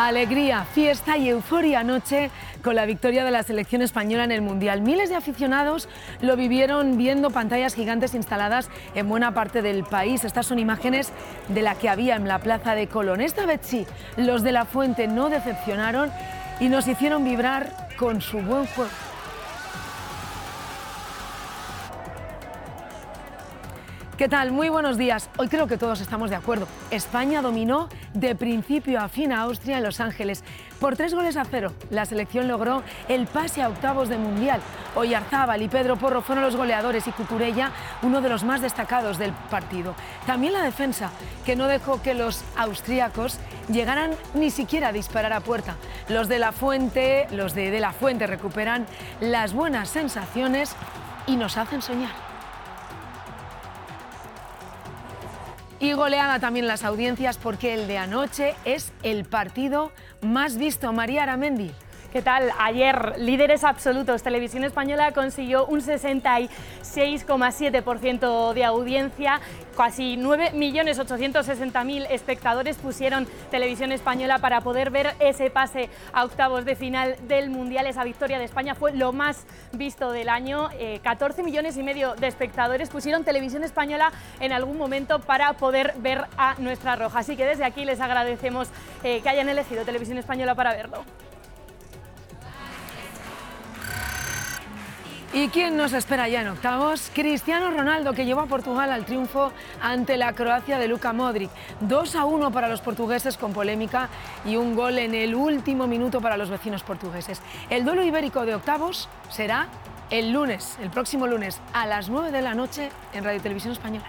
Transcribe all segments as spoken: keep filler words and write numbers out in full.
Alegría, fiesta y euforia anoche con la victoria de la selección española en el Mundial. Miles de aficionados lo vivieron viendo pantallas gigantes instaladas en buena parte del país. Estas son imágenes de la que había en la Plaza de Colón. Esta vez sí, los de la Fuente no decepcionaron y nos hicieron vibrar con su buen juego. ¿Qué tal? Muy buenos días. Hoy creo que todos estamos de acuerdo. España dominó de principio a fin a Austria en Los Ángeles. Por tres goles a cero, la selección logró el pase a octavos de Mundial. Oyarzábal y Pedro Porro fueron los goleadores y Cucurella uno de los más destacados del partido. También la defensa, que no dejó que los austríacos llegaran ni siquiera a disparar a puerta. Los de la Fuente, los de, de la Fuente recuperan las buenas sensaciones y nos hacen soñar. Y goleada también las audiencias porque el de anoche es el partido más visto. María Aramendi. ¿Qué tal? Ayer, líderes absolutos, Televisión Española consiguió un sesenta y seis coma siete por ciento de audiencia. Casi nueve millones ochocientos sesenta mil espectadores pusieron Televisión Española para poder ver ese pase a octavos de final del Mundial. Esa victoria de España fue lo más visto del año. Eh, catorce millones y medio de espectadores pusieron Televisión Española en algún momento para poder ver a nuestra roja. Así que desde aquí les agradecemos eh, que hayan elegido Televisión Española para verlo. ¿Y quién nos espera ya en octavos? Cristiano Ronaldo, que llevó a Portugal al triunfo ante la Croacia de Luka Modric. dos a uno para los portugueses con polémica y un gol en el último minuto para los vecinos portugueses. El duelo ibérico de octavos será el lunes, el próximo lunes, a las nueve de la noche en Radio Televisión Española.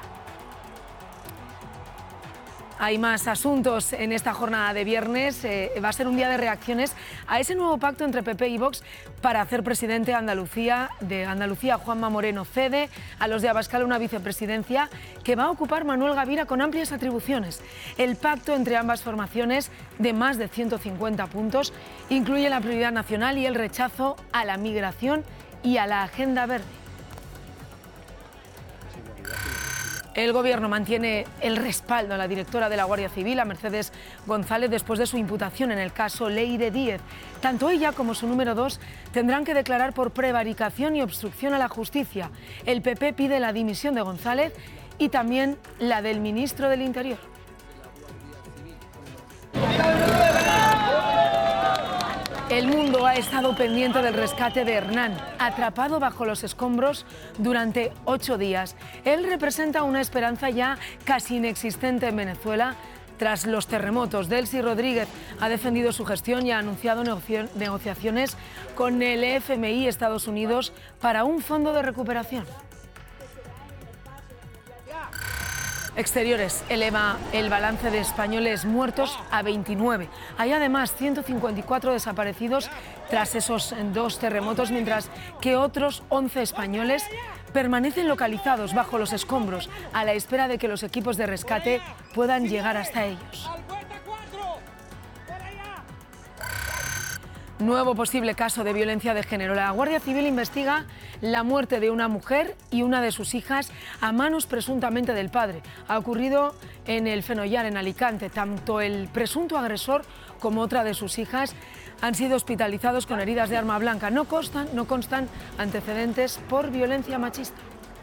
Hay más asuntos en esta jornada de viernes. Eh, va a ser un día de reacciones a ese nuevo pacto entre P P y Vox para hacer presidente a Andalucía. De Andalucía, Juanma Moreno cede a los de Abascal una vicepresidencia que va a ocupar Manuel Gavira con amplias atribuciones. El pacto entre ambas formaciones, de más de ciento cincuenta puntos, incluye la prioridad nacional y el rechazo a la migración y a la agenda verde. El Gobierno mantiene el respaldo a la directora de la Guardia Civil, a Mercedes González, después de su imputación en el caso Leire Díez. Tanto ella como su número dos tendrán que declarar por prevaricación y obstrucción a la justicia. El P P pide la dimisión de González y también la del ministro del Interior. El mundo ha estado pendiente del rescate de Hernán, atrapado bajo los escombros durante ocho días. Él representa una esperanza ya casi inexistente en Venezuela. Tras los terremotos, Delcy Rodríguez ha defendido su gestión y ha anunciado negoci- negociaciones con el F M I Estados Unidos para un fondo de recuperación. Exteriores eleva el balance de españoles muertos a veintinueve. Hay además ciento cincuenta y cuatro desaparecidos tras esos dos terremotos, mientras que otros once españoles permanecen localizados bajo los escombros a la espera de que los equipos de rescate puedan llegar hasta ellos. Nuevo posible caso de violencia de género. La Guardia Civil investiga la muerte de una mujer y una de sus hijas a manos presuntamente del padre. Ha ocurrido en el Fenollar, en Alicante. Tanto el presunto agresor como otra de sus hijas han sido hospitalizados con heridas de arma blanca. No constan, no constan antecedentes por violencia machista.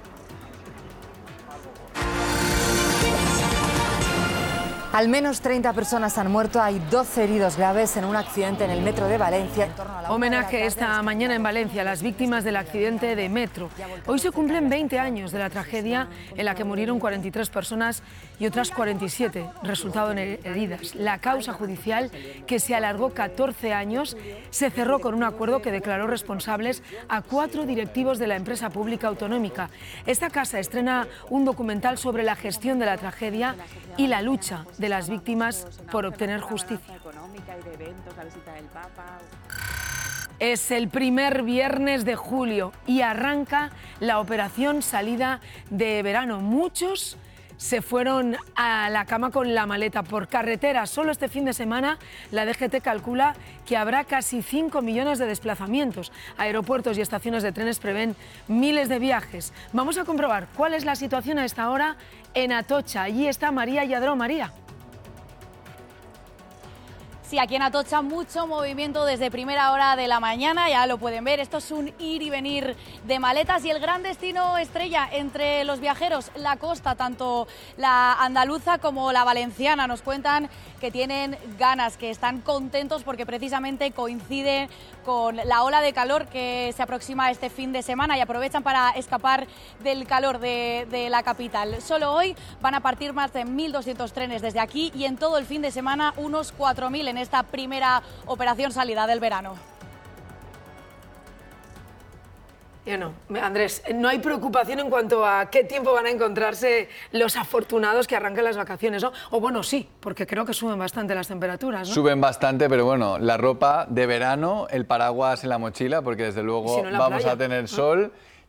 Al menos treinta personas han muerto, hay doce heridos graves en un accidente en el metro de Valencia. Homenaje esta mañana en Valencia a las víctimas del accidente de metro. Hoy se cumplen veinte años de la tragedia en la que murieron cuarenta y tres personas y otras cuarenta y siete resultaron heridas. La causa judicial, que se alargó catorce años, se cerró con un acuerdo que declaró responsables a cuatro directivos de la empresa pública autonómica. Esta casa estrena un documental sobre la gestión de la tragedia y la lucha de las víctimas por obtener justicia. Es el primer viernes de julio y arranca la operación salida de verano. Muchos se fueron a la cama con la maleta por carretera. Solo este fin de semana la D G T calcula que habrá casi cinco millones de desplazamientos. Aeropuertos y estaciones de trenes prevén miles de viajes. Vamos a comprobar cuál es la situación a esta hora en Atocha. Allí está María Lladró. María. Sí, aquí en Atocha mucho movimiento desde primera hora de la mañana, ya lo pueden ver, esto es un ir y venir de maletas y el gran destino estrella entre los viajeros, la costa, tanto la andaluza como la valenciana, nos cuentan que tienen ganas, que están contentos porque precisamente coincide con la ola de calor que se aproxima este fin de semana y aprovechan para escapar del calor de, de la capital. Solo hoy van a partir más de mil doscientos trenes desde aquí y en todo el fin de semana unos cuatro mil en esta primera operación salida del verano. Yo no, Andrés, no hay preocupación en cuanto a qué tiempo van a encontrarse los afortunados que arranquen las vacaciones, ¿no? O bueno, sí, porque creo que suben bastante las temperaturas, ¿no? Suben bastante, pero bueno, la ropa de verano, el paraguas en la mochila, porque desde luego si no, vamos playa, a tener sol.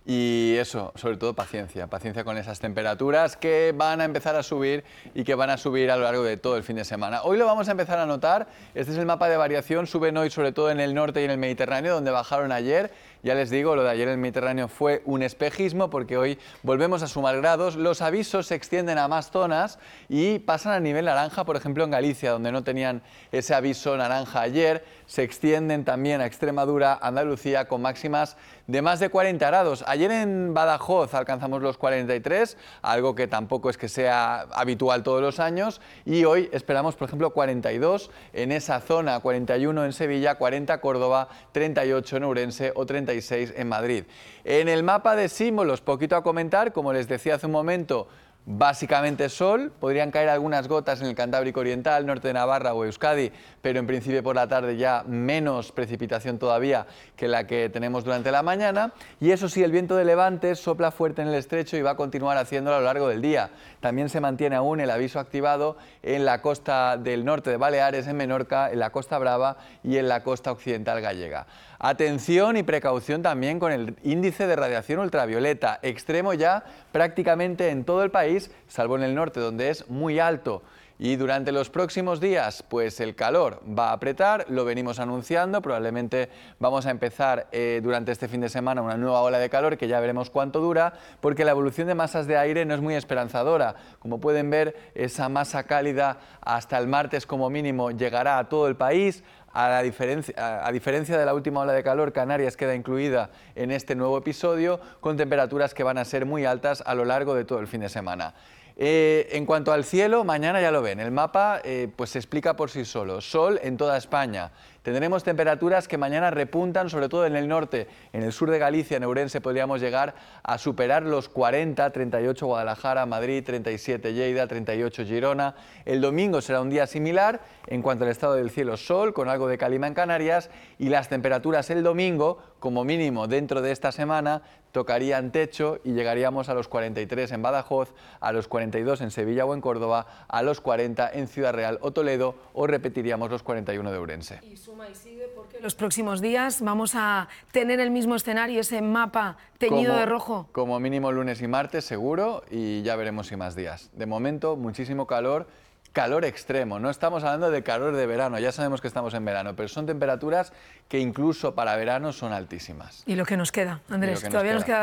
Y eso, sobre todo paciencia, paciencia con esas temperaturas que van a empezar a subir y que van a subir a lo largo de todo el fin de semana. Hoy lo vamos a empezar a notar, este es el mapa de variación, suben hoy sobre todo en el norte y en el Mediterráneo, donde bajaron ayer. Ya les digo, lo de ayer en el Mediterráneo fue un espejismo porque hoy volvemos a sumar grados, los avisos se extienden a más zonas y pasan a nivel naranja, por ejemplo en Galicia, donde no tenían ese aviso naranja ayer, se extienden también a Extremadura, Andalucía, con máximas de más de cuarenta grados. Ayer en Badajoz alcanzamos los cuarenta y tres, algo que tampoco es que sea habitual todos los años, y hoy esperamos, por ejemplo, cuarenta y dos en esa zona, cuarenta y uno en Sevilla, cuarenta Córdoba, treinta y ocho en Ourense o treinta y seis en Madrid. En el mapa de símbolos, poquito a comentar, como les decía hace un momento, básicamente sol, podrían caer algunas gotas en el Cantábrico Oriental, norte de Navarra o Euskadi, pero en principio por la tarde ya menos precipitación todavía que la que tenemos durante la mañana. Y eso sí, el viento de levante sopla fuerte en el estrecho y va a continuar haciéndolo a lo largo del día. También se mantiene aún el aviso activado en la costa del norte de Baleares, en Menorca, en la Costa Brava y en la costa occidental gallega. Atención y precaución también con el índice de radiación ultravioleta, extremo ya prácticamente en todo el país, salvo en el norte, donde es muy alto. Y durante los próximos días, pues el calor va a apretar, lo venimos anunciando, probablemente vamos a empezar eh, durante este fin de semana una nueva ola de calor, que ya veremos cuánto dura, porque la evolución de masas de aire no es muy esperanzadora. Como pueden ver, esa masa cálida hasta el martes como mínimo llegará a todo el país. A, la diferencia, a, a diferencia de la última ola de calor, Canarias queda incluida en este nuevo episodio, con temperaturas que van a ser muy altas a lo largo de todo el fin de semana. Eh, en cuanto al cielo, mañana ya lo ven, el mapa eh, pues se explica por sí solo. Sol en toda España. Tendremos temperaturas que mañana repuntan, sobre todo en el norte, en el sur de Galicia, en Ourense podríamos llegar a superar los cuarenta, treinta y ocho Guadalajara, Madrid, treinta y siete Lleida, treinta y ocho Girona. El domingo será un día similar en cuanto al estado del cielo, sol, con algo de calima en Canarias, y las temperaturas el domingo, como mínimo dentro de esta semana, tocarían techo y llegaríamos a los cuarenta y tres en Badajoz, a los cuarenta y dos en Sevilla o en Córdoba, a los cuarenta en Ciudad Real o Toledo, o repetiríamos los cuarenta y uno de Ourense. Y suma y sigue porque los próximos días vamos a tener el mismo escenario, ese mapa teñido como, de rojo. Como mínimo lunes y martes seguro, y ya veremos si más días. De momento, muchísimo calor. Calor extremo, no estamos hablando de calor de verano, ya sabemos que estamos en verano, pero son temperaturas que incluso para verano son altísimas. Y lo que nos queda, Andrés, que nos todavía queda. nos queda